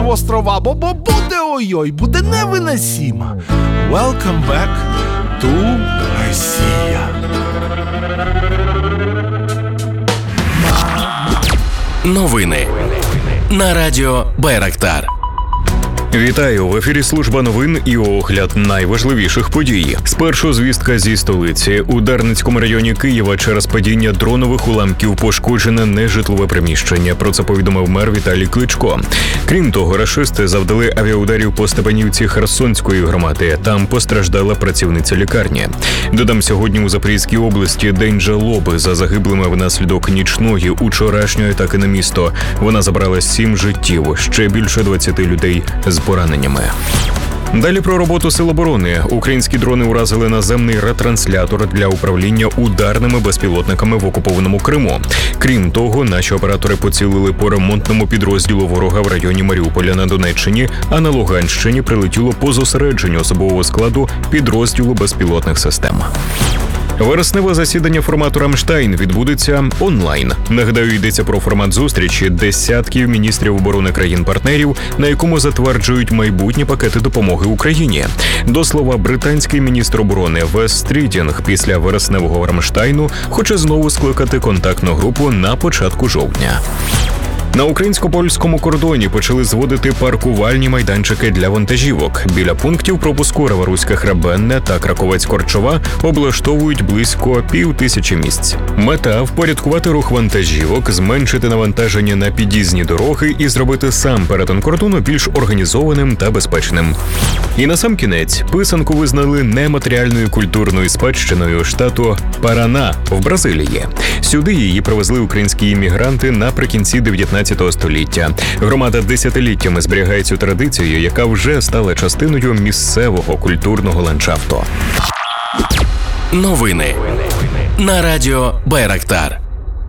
острова, бо буде ой-ой, буде невиносимо. Welcome back to Росія. Новини на радіо Байрактар. Вітаю! В ефірі служба новин і огляд найважливіших подій. Спершу звістка зі столиці. У Дарницькому районі Києва через падіння дронових уламків пошкоджене нежитлове приміщення. Про це повідомив мер Віталій Кличко. Крім того, рашисти завдали авіаударів по Степанівці Херсонської громади. Там постраждала працівниця лікарні. Додам, сьогодні у Запорізькій області день жалоби за загиблими внаслідок нічної учорашньої атаки на місто. Вона забрала 7 життів, ще більше 20 людей з пораненнями. Далі про роботу Сил оборони. Українські дрони уразили наземний ретранслятор для управління ударними безпілотниками в окупованому Криму. Крім того, наші оператори поцілили по ремонтному підрозділу ворога в районі Маріуполя на Донеччині, а на Луганщині прилетіло по зосередженню особового складу підрозділу безпілотних систем. Вересневе засідання формату «Рамштайн» відбудеться онлайн. Нагадаю, йдеться про формат зустрічі десятків міністрів оборони країн-партнерів, на якому затверджують майбутні пакети допомоги Україні. До слова, британський міністр оборони Вес Стрітінг після вересневого «Рамштайну» хоче знову скликати контактну групу на початку жовтня. На українсько-польському кордоні почали зводити паркувальні майданчики для вантажівок. Біля пунктів пропуску Раваруське-Хребенне та Краковець-Корчова облаштовують близько 5000 місць. Мета – впорядкувати рух вантажівок, зменшити навантаження на під'їзні дороги і зробити сам перетин кордону більш організованим та безпечним. І насамкінець, писанку визнали нематеріальною культурною спадщиною штату Парана в Бразилії. Сюди її привезли українські іммігранти наприкінці 19 століття. Громада десятиліттями зберігає цю традицію, яка вже стала частиною місцевого культурного ландшафту. Новини на радіо Байрактар.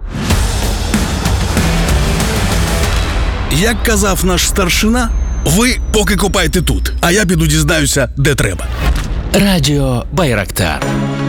Як казав наш старшина, ви поки копайте тут, а я піду дізнаюся, де треба. Радіо Байрактар.